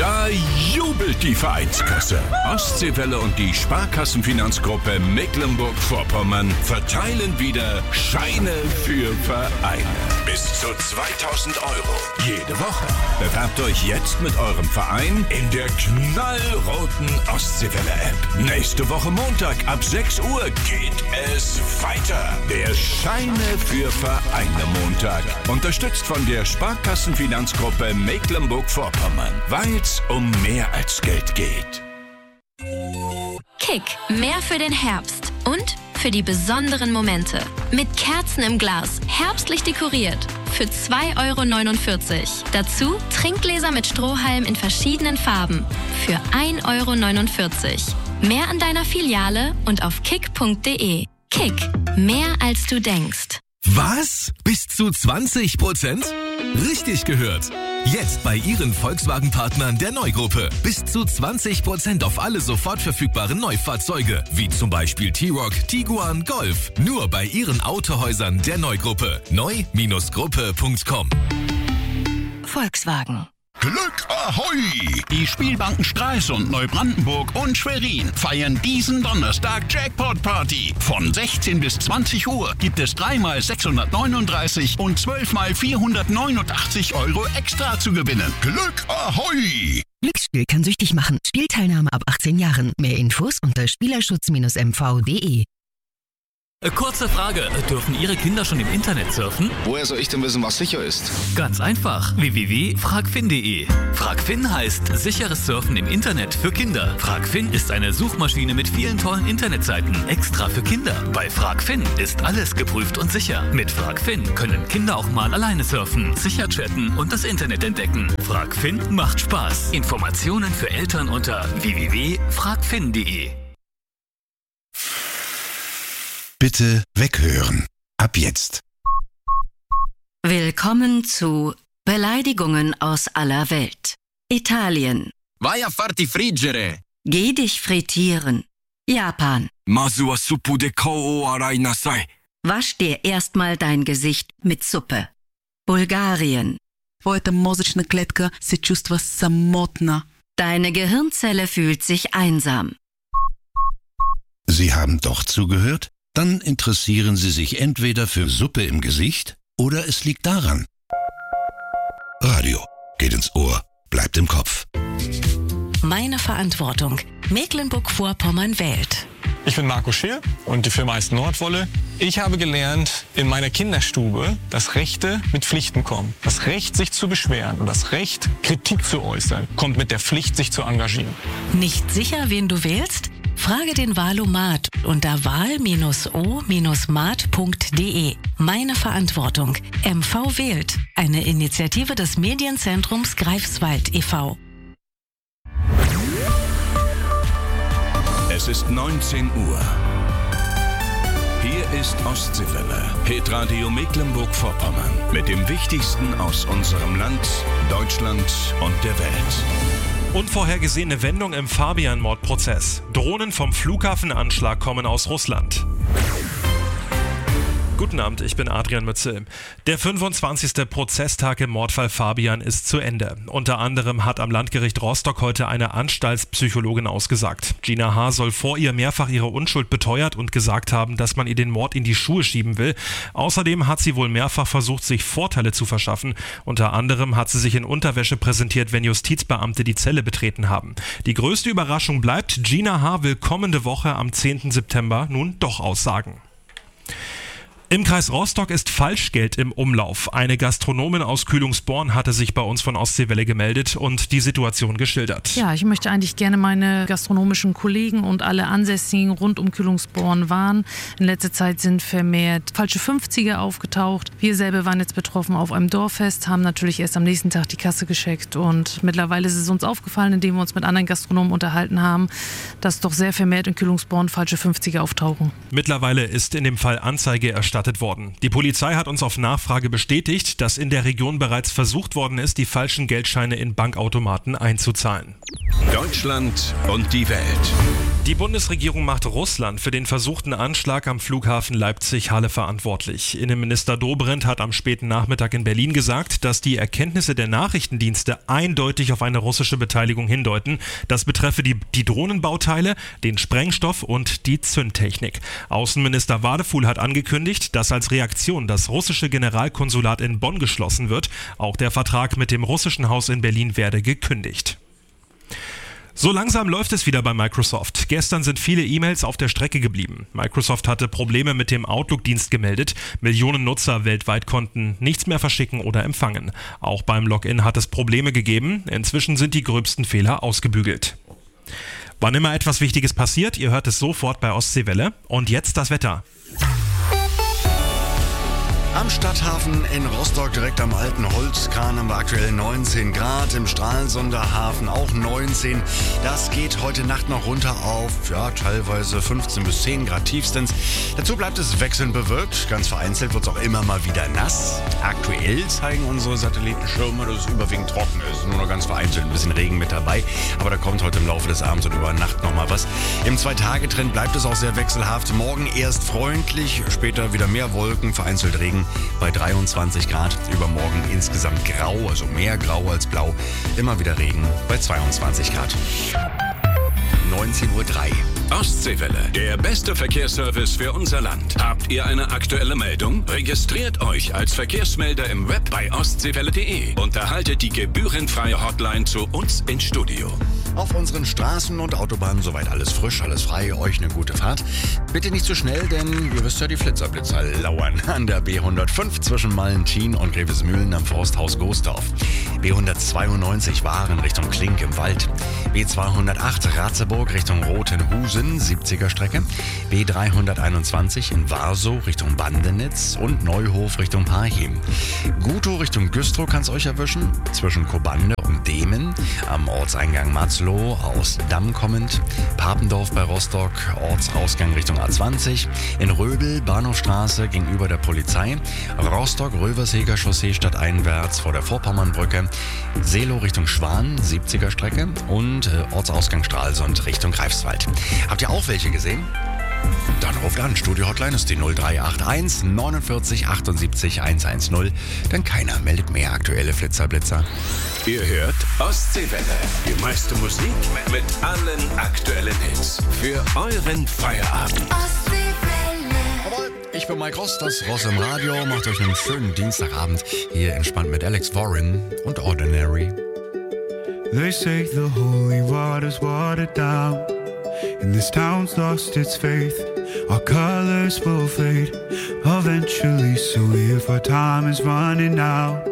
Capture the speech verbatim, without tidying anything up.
Da jubelt die Vereinskasse. Ostseewelle und die Sparkassenfinanzgruppe Mecklenburg-Vorpommern verteilen wieder Scheine für Vereine. Bis zu zweitausend Euro jede Woche. Bewerbt euch jetzt mit eurem Verein in der knallroten Ostseewelle-App. Nächste Woche Montag ab sechs Uhr geht es weiter. Der Scheine für Vereine Montag. Unterstützt von der Sparkassenfinanzgruppe Mecklenburg-Vorpommern. Weil es um mehr als Geld geht. Kick, mehr für den Herbst und für die besonderen Momente. Mit Kerzen im Glas, herbstlich dekoriert. Für zwei Euro neunundvierzig. Dazu Trinkgläser mit Strohhalm in verschiedenen Farben. Für ein Euro neunundvierzig. Mehr an deiner Filiale und auf kick punkt de. Kick, mehr als du denkst. Was? Bis zu zwanzig Prozent? Richtig gehört. Jetzt bei Ihren Volkswagen-Partnern der Neugruppe. Bis zu zwanzig Prozent auf alle sofort verfügbaren Neufahrzeuge. Wie zum Beispiel T-Roc, Tiguan, Golf. Nur bei Ihren Autohäusern der Neugruppe. neu Gruppe punkt com. Volkswagen. Glück Ahoi! Die Spielbanken Stralsund, Neubrandenburg und Schwerin feiern diesen Donnerstag Jackpot Party. Von sechzehn bis zwanzig Uhr gibt es drei mal sechshundertneununddreißig und zwölf mal vierhundertneunundachtzig Euro extra zu gewinnen. Glück Ahoi! Glücksspiel kann süchtig machen. Spielteilnahme ab achtzehn Jahren. Mehr Infos unter spielerschutz M V punkt de. Kurze Frage, dürfen Ihre Kinder schon im Internet surfen? Woher soll ich denn wissen, was sicher ist? Ganz einfach, w w w punkt fragfin punkt de. Fragfin heißt sicheres Surfen im Internet für Kinder. Fragfin ist eine Suchmaschine mit vielen tollen Internetseiten, extra für Kinder. Bei Fragfin ist alles geprüft und sicher. Mit Fragfin können Kinder auch mal alleine surfen, sicher chatten und das Internet entdecken. Fragfin macht Spaß. Informationen für Eltern unter w w w punkt fragfin punkt de. Bitte weghören. Ab jetzt. Willkommen zu Beleidigungen aus aller Welt. Italien. Vai a farti friggere. Geh dich frittieren. Japan. Masu wa suppu de kou o arai nasai. Wasch dir erstmal dein Gesicht mit Suppe. Bulgarien. Твоята мозъчна клетка се чувства самотна. Deine Gehirnzelle fühlt sich einsam. Sie haben doch zugehört? Dann interessieren Sie sich entweder für Suppe im Gesicht oder es liegt daran. Radio geht ins Ohr, bleibt im Kopf. Meine Verantwortung. Mecklenburg-Vorpommern wählt. Ich bin Marco Schier und die Firma heißt Nordwolle. Ich habe gelernt in meiner Kinderstube, dass Rechte mit Pflichten kommen. Das Recht, sich zu beschweren und das Recht, Kritik zu äußern, kommt mit der Pflicht, sich zu engagieren. Nicht sicher, wen du wählst? Frage den Wahlomat unter wahl Bindestrich o mat punkt de. Meine Verantwortung. M V wählt. Eine Initiative des Medienzentrums Greifswald e V Es ist neunzehn Uhr. Hier ist Ostseewelle, Hitradio Mecklenburg-Vorpommern. Mit dem Wichtigsten aus unserem Land, Deutschland und der Welt. Unvorhergesehene Wendung im Fabian-Mordprozess. Drohnen vom Flughafenanschlag kommen aus Russland. Guten Abend, ich bin Adrian Mützel. Der fünfundzwanzigste Prozesstag im Mordfall Fabian ist zu Ende. Unter anderem hat am Landgericht Rostock heute eine Anstaltspsychologin ausgesagt. Gina H. soll vor ihr mehrfach ihre Unschuld beteuert und gesagt haben, dass man ihr den Mord in die Schuhe schieben will. Außerdem hat sie wohl mehrfach versucht, sich Vorteile zu verschaffen. Unter anderem hat sie sich in Unterwäsche präsentiert, wenn Justizbeamte die Zelle betreten haben. Die größte Überraschung bleibt, Gina H. will kommende Woche am zehnten September nun doch aussagen. Im Kreis Rostock ist Falschgeld im Umlauf. Eine Gastronomin aus Kühlungsborn hatte sich bei uns von Ostseewelle gemeldet und die Situation geschildert. Ja, ich möchte eigentlich gerne meine gastronomischen Kollegen und alle Ansässigen rund um Kühlungsborn warnen. In letzter Zeit sind vermehrt falsche fünfziger aufgetaucht. Wir selber waren jetzt betroffen auf einem Dorffest, haben natürlich erst am nächsten Tag die Kasse gecheckt und mittlerweile ist es uns aufgefallen, indem wir uns mit anderen Gastronomen unterhalten haben, dass doch sehr vermehrt in Kühlungsborn falsche fünfziger auftauchen. Mittlerweile ist in dem Fall Anzeige erstattet worden. Die Polizei hat uns auf Nachfrage bestätigt, dass in der Region bereits versucht worden ist, die falschen Geldscheine in Bankautomaten einzuzahlen. Deutschland und die Welt. Die Bundesregierung macht Russland für den versuchten Anschlag am Flughafen Leipzig-Halle verantwortlich. Innenminister Dobrindt hat am späten Nachmittag in Berlin gesagt, dass die Erkenntnisse der Nachrichtendienste eindeutig auf eine russische Beteiligung hindeuten. Das betreffe die, die Drohnenbauteile, den Sprengstoff und die Zündtechnik. Außenminister Wadefuhl hat angekündigt, dass als Reaktion das russische Generalkonsulat in Bonn geschlossen wird. Auch der Vertrag mit dem russischen Haus in Berlin werde gekündigt. So langsam läuft es wieder bei Microsoft. Gestern sind viele E-Mails auf der Strecke geblieben. Microsoft hatte Probleme mit dem Outlook-Dienst gemeldet. Millionen Nutzer weltweit konnten nichts mehr verschicken oder empfangen. Auch beim Login hat es Probleme gegeben. Inzwischen sind die gröbsten Fehler ausgebügelt. Wann immer etwas Wichtiges passiert, ihr hört es sofort bei Ostseewelle. Und jetzt das Wetter. Am Stadthafen in Rostock, direkt am alten Holzkran, haben wir aktuell neunzehn Grad. Im Stralsunder Hafen auch neunzehn. Das geht heute Nacht noch runter auf, ja, teilweise fünfzehn bis zehn Grad tiefstens. Dazu bleibt es wechselnd bewölkt. Ganz vereinzelt wird es auch immer mal wieder nass. Aktuell zeigen unsere Satellitenschirme, dass es überwiegend trocken ist. Nur noch ganz vereinzelt ein bisschen Regen mit dabei. Aber da kommt heute im Laufe des Abends und über Nacht nochmal was. Im Zwei-Tage-Trend bleibt es auch sehr wechselhaft. Morgen erst freundlich, später wieder mehr Wolken, vereinzelt Regen bei dreiundzwanzig Grad. Übermorgen insgesamt grau, also mehr grau als blau. Immer wieder Regen bei zweiundzwanzig Grad. neunzehn Uhr drei. Ostseewelle, der beste Verkehrsservice für unser Land. Habt ihr eine aktuelle Meldung? Registriert euch als Verkehrsmelder im Web bei ostseewelle punkt de und erhaltet die gebührenfreie Hotline zu uns ins Studio. Auf unseren Straßen und Autobahnen soweit alles frisch, alles frei. Euch eine gute Fahrt. Bitte nicht zu schnell, denn ihr wisst ja, die Flitzerblitzer lauern an der B hundertfünf zwischen Mallentin und Grevesmühlen am Forsthaus Goosdorf. B hundertzweiundneunzig Waren Richtung Klink im Wald. B zweihundertacht Ratzeburg Richtung Rothenhusen, siebziger Strecke. B dreihunderteinundzwanzig in Warsow Richtung Bandenitz und Neuhof Richtung Parchim. Gutow Richtung Güstrow kann es euch erwischen, zwischen Kobande und Demen. Am Ortseingang Matzloh aus Damm kommend. Papendorf bei Rostock, Ortsausgang Richtung A zwanzig. In Röbel, Bahnhofstraße gegenüber der Polizei. Rostock, Röversheger Chaussee stadteinwärts vor der Vorpommernbrücke. Seelow Richtung Schwan, siebziger Strecke. Und äh, Ortsausgang Stralsund Richtung Greifswald. Habt ihr auch welche gesehen? Dann ruft an. Studio-Hotline ist die null drei acht eins neunundvierzig achtundsiebzig hundertzehn. Denn keiner meldet mehr aktuelle Flitzerblitzer. Ihr hört Ostseewelle. Die meiste Musik mit allen aktuellen Hits. Für euren Feierabend. Jawohl, ich bin Mike Ross, das Ross im Radio. Macht euch einen schönen Dienstagabend. Hier entspannt mit Alex Warren und Ordinary. They say the holy water's watered down, and this town's lost its faith. Our colors will fade eventually, so if our time is running out,